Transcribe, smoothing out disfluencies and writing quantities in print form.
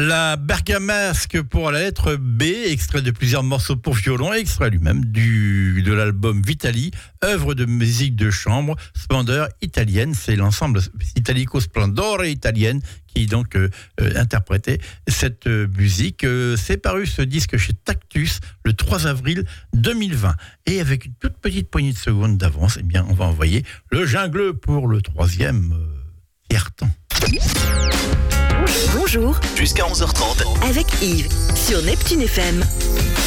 La bergamasque pour la lettre B, extrait de plusieurs morceaux pour violon, extrait lui-même de l'album Vitali, œuvre de musique de chambre, splendeur italienne. C'est l'ensemble Italico Splendore italienne qui donc interprétait cette musique. C'est paru ce disque chez Tactus le 3 avril 2020. Et avec une toute petite poignée de secondes d'avance, eh bien, on va envoyer le jungle pour le troisième tiers-temps. Bonjour. Jusqu'à 11h30. Avec Yves sur Neptune FM.